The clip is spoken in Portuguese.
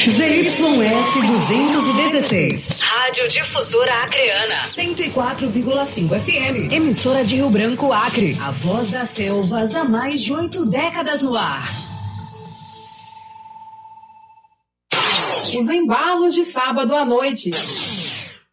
ZYS 216. Rádio Difusora Acreana. 104,5 FM. Emissora de Rio Branco, Acre. A voz das selvas há mais de 8 décadas no ar. Os embalos de sábado à noite.